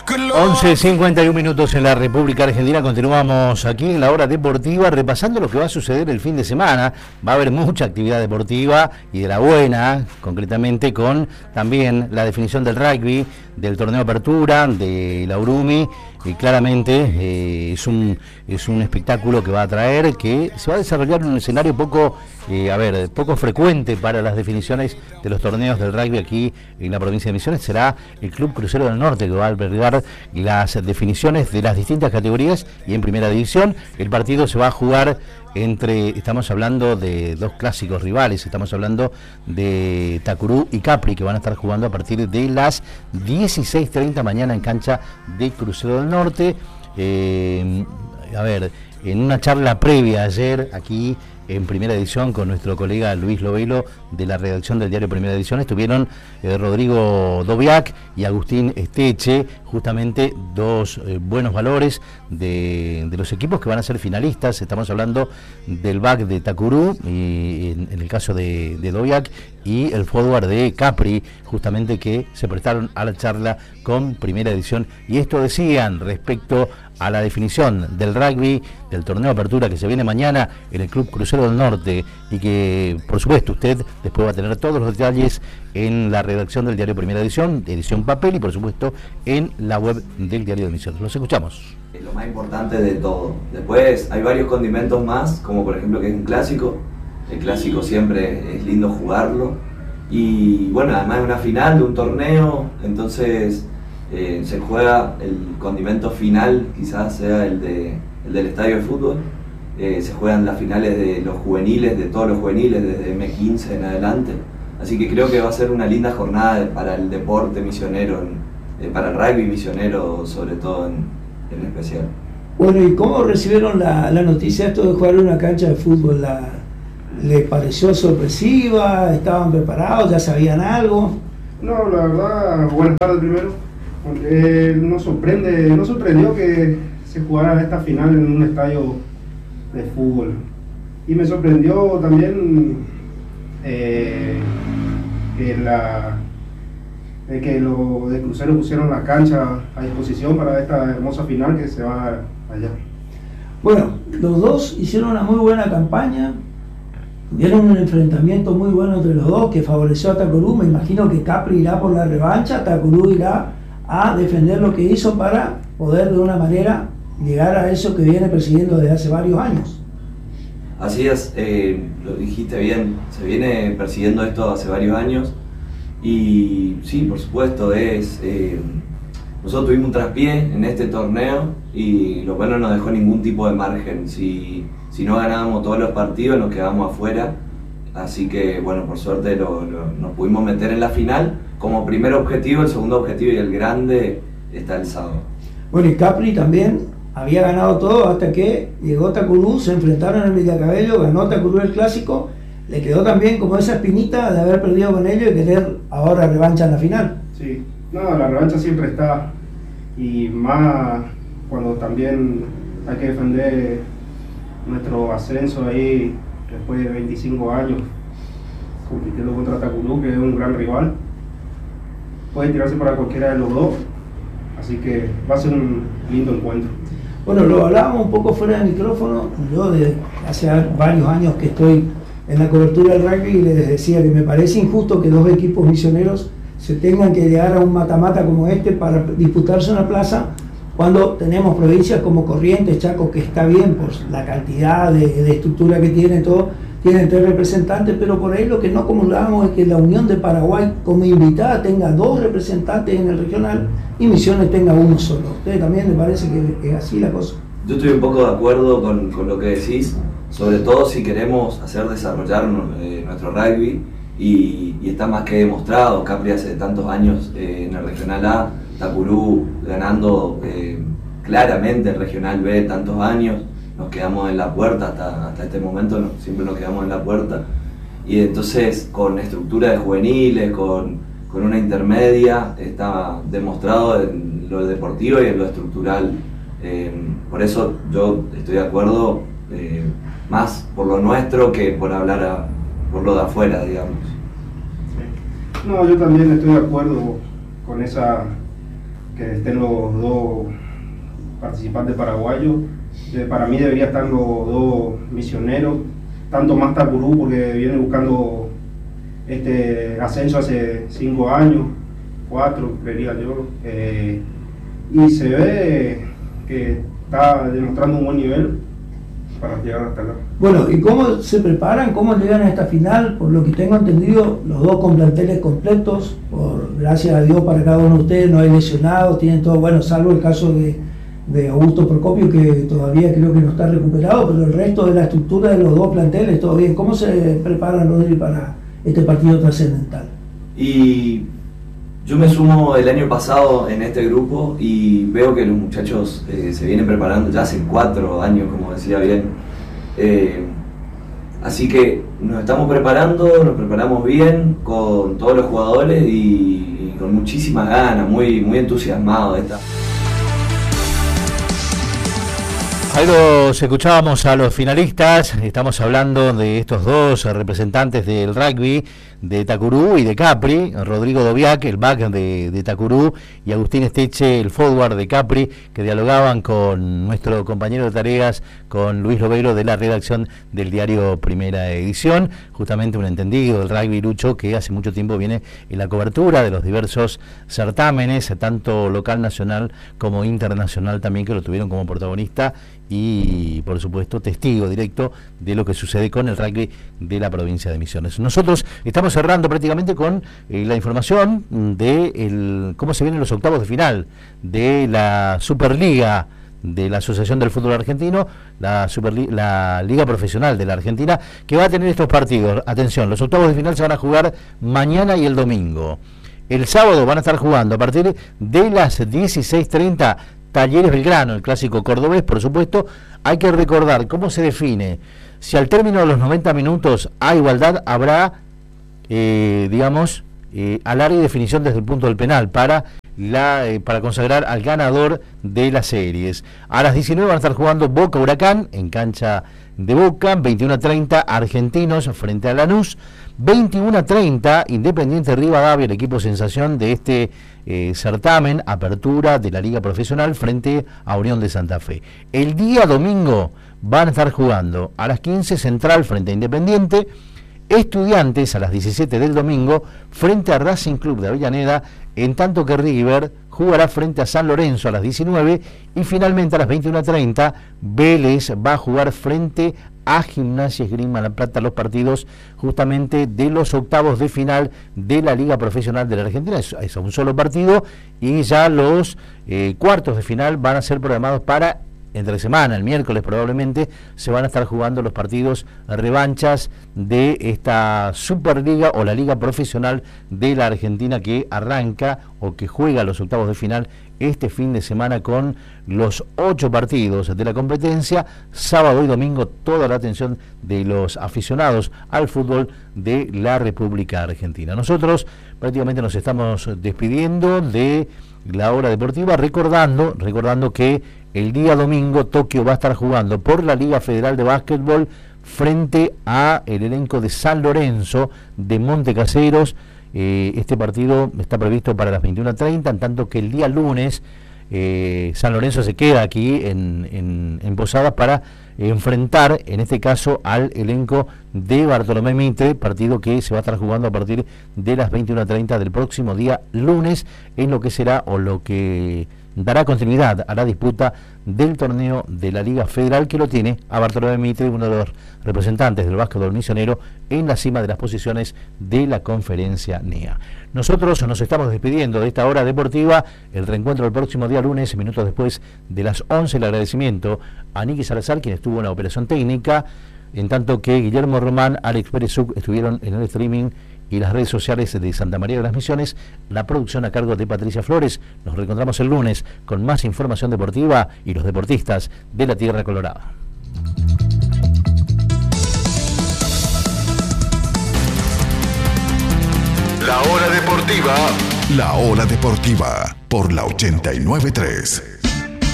11:51 minutos en la República Argentina. Continuamos aquí en la hora deportiva repasando lo que va a suceder el fin de semana. Va a haber mucha actividad deportiva y de la buena, concretamente con también la definición del rugby, del torneo Apertura, de la Urumi. Y claramente es un espectáculo que va a traer, que se va a desarrollar en un escenario poco frecuente para las definiciones de los torneos del rugby aquí en la provincia de Misiones. Será el Club Crucero del Norte que va a albergar las definiciones de las distintas categorías, y en primera división el partido se va a jugar estamos hablando de dos clásicos rivales, estamos hablando de Tacurú y Capri, que van a estar jugando a partir de las 16:30 mañana en cancha de Crucero del Norte. En una charla previa ayer aquí en Primera Edición con nuestro colega Luis Lovelo de la redacción del diario Primera Edición, estuvieron Rodrigo Dobiac y Agustín Esteche, justamente dos buenos valores de los equipos que van a ser finalistas. Estamos hablando del BAC de Tacurú, y en el caso de Dobiac, y el forward de Capri, justamente, que se prestaron a la charla con Primera Edición, y esto decían respecto a la definición del rugby, del torneo Apertura que se viene mañana en el Club Crucero del Norte, y que por supuesto usted después va a tener todos los detalles en la redacción del diario Primera Edición, edición papel, y por supuesto en la web del diario de Misiones. Los escuchamos. Es lo más importante de todo. Después hay varios condimentos más, como por ejemplo que es un clásico. El clásico siempre es lindo jugarlo, y bueno, además es una final de un torneo, entonces se juega el condimento final, quizás sea el del estadio de fútbol. Se juegan las finales de los juveniles, de todos los juveniles, desde M15 en adelante. Así que creo que va a ser una linda jornada para el deporte misionero, para el rugby misionero sobre todo en especial. Bueno, ¿y cómo recibieron la noticia esto de jugar en una cancha de fútbol? ¿Les pareció sorpresiva? ¿Estaban preparados? ¿Ya sabían algo? No, la verdad, buenas tardes primero. Nos sorprendió que se jugara esta final en un estadio de fútbol, y me sorprendió también que los de Crucero pusieron la cancha a disposición para esta hermosa final que se va allá. Bueno, los dos hicieron una muy buena campaña, tuvieron un enfrentamiento muy bueno entre los dos que favoreció a Tacurú. Me imagino que Capri irá por la revancha, Tacurú irá a defender lo que hizo para poder de una manera llegar a eso que viene persiguiendo desde hace varios años. Así es, lo dijiste bien, se viene persiguiendo esto hace varios años, y sí, por supuesto, nosotros tuvimos un traspié en este torneo, y lo cual no nos dejó ningún tipo de margen. Si no ganábamos todos los partidos nos quedábamos afuera, así que bueno, por suerte nos pudimos meter en la final como primer objetivo. El segundo objetivo y el grande está el sábado. Bueno, y Capri también había ganado todo hasta que llegó Tacurú, se enfrentaron en Villacabello, ganó Tacurú el clásico, le quedó también como esa espinita de haber perdido con ellos y querer ahora revancha en la final. Sí, no, la revancha siempre está, y más cuando también hay que defender nuestro ascenso ahí después de 25 años compitiendo contra Tacurú, que es un gran rival. Puede tirarse para cualquiera de los dos, así que va a ser un lindo encuentro. Bueno, lo hablábamos un poco fuera de micrófono. Yo de hace varios años que estoy en la cobertura del rugby, y les decía que me parece injusto que dos equipos misioneros se tengan que llegar a un mata-mata como este para disputarse una plaza, cuando tenemos provincias como Corrientes, Chaco, que está bien por la cantidad de estructura que tiene todo, tienen 3 representantes, pero por ahí lo que no acumulamos es que la Unión de Paraguay como invitada tenga 2 representantes en el regional y Misiones tenga 1 solo. ¿A ustedes también les parece que es así la cosa? Yo estoy un poco de acuerdo con lo que decís, sobre todo si queremos hacer desarrollar nuestro rugby, y está más que demostrado. Capri hace tantos años en el regional A, Tacurú ganando claramente el regional B tantos años. Nos quedamos en la puerta hasta este momento, siempre nos quedamos en la puerta, y entonces con estructura de juveniles, con una intermedia, está demostrado en lo deportivo y en lo estructural. Por eso yo estoy de acuerdo, más por lo nuestro que por hablar por lo de afuera, digamos. Sí. No, yo también estoy de acuerdo con esa que estén los dos participantes paraguayos. Para mí debería estar los dos misioneros, tanto más Tacurú porque viene buscando este ascenso hace 5 años, 4 creería yo, y se ve que está demostrando un buen nivel para llegar hasta acá. Bueno, ¿y cómo se preparan? ¿Cómo llegan a esta final? Por lo que tengo entendido, los dos con planteles completos, gracias a Dios para cada uno de ustedes, no hay lesionados, tienen todo, bueno, salvo el caso de Augusto Procopio, que todavía creo que no está recuperado, pero el resto de la estructura de los dos planteles, todo bien. ¿Cómo se preparan, Rodri, para este partido trascendental? Y yo me sumo el año pasado en este grupo y veo que los muchachos se vienen preparando ya hace 4 años, como decía bien. Así que nos estamos preparando, nos preparamos bien con todos los jugadores y con muchísimas ganas, muy entusiasmados de esta. Ahí los escuchábamos a los finalistas, estamos hablando de estos dos representantes del rugby, de Tacurú y de Capri, Rodrigo Doviac, el back de Tacurú, y Agustín Esteche, el forward de Capri, que dialogaban con nuestro compañero de tareas, con Luis Lobeiro, de la redacción del diario Primera Edición, justamente un entendido del rugby, Lucho, que hace mucho tiempo viene en la cobertura de los diversos certámenes, tanto local, nacional como internacional también, que lo tuvieron como protagonista y, por supuesto, testigo directo de lo que sucede con el rugby de la provincia de Misiones. Nosotros estamos cerrando prácticamente con la información de cómo se vienen los octavos de final de la Superliga de la Asociación del Fútbol Argentino, la Liga Profesional de la Argentina, que va a tener estos partidos. Atención, los octavos de final se van a jugar mañana y el domingo. El sábado van a estar jugando a partir de las 16:30 Talleres Belgrano, el clásico cordobés, por supuesto. Hay que recordar cómo se define. Si al término de los 90 minutos hay igualdad, habrá, alargue y definición desde el punto del penal para consagrar al ganador de las series. A las 19 van a estar jugando Boca Huracán en cancha de Boca, 21:30 Argentinos frente a Lanús, 21:30 Independiente Rivadavia, el equipo sensación de este certamen, apertura de la Liga Profesional frente a Unión de Santa Fe. El día domingo van a estar jugando a las 15 Central frente a Independiente, Estudiantes a las 17 del domingo frente a Racing Club de Avellaneda, en tanto que River jugará frente a San Lorenzo a las 19 y finalmente a las 21:30 Vélez va a jugar frente a Gimnasia Esgrima La Plata, los partidos justamente de los octavos de final de la Liga Profesional de la Argentina. Es un solo partido y ya los cuartos de final van a ser programados para entre semana, el miércoles probablemente, se van a estar jugando los partidos revanchas de esta Superliga o la Liga Profesional de la Argentina, que arranca o que juega los octavos de final este fin de semana con los 8 partidos de la competencia, sábado y domingo, toda la atención de los aficionados al fútbol de la República Argentina. Nosotros prácticamente nos estamos despidiendo de la hora deportiva, recordando que el día domingo Tokio va a estar jugando por la Liga Federal de Básquetbol frente a el elenco de San Lorenzo de Montecaseros. Este partido está previsto para las 21:30, en tanto que el día lunes San Lorenzo se queda aquí en Posadas para enfrentar, en este caso, al elenco de Bartolomé Mitre, partido que se va a estar jugando a partir de las 21:30 del próximo día lunes, en lo que será o lo que dará continuidad a la disputa del torneo de la Liga Federal, que lo tiene a Bartolomé Mitre, uno de los representantes del básquetbol misionero, en la cima de las posiciones de la conferencia NEA. Nosotros nos estamos despidiendo de esta hora deportiva, el reencuentro el próximo día lunes, minutos después de las 11, el agradecimiento a Niki Salazar, quien estuvo en la operación técnica, en tanto que Guillermo Román, Alex Pérez Zuc estuvieron en el streaming y las redes sociales de Santa María de las Misiones, la producción a cargo de Patricia Flores. Nos reencontramos el lunes con más información deportiva y los deportistas de la Tierra Colorada. La hora deportiva por la 89.3.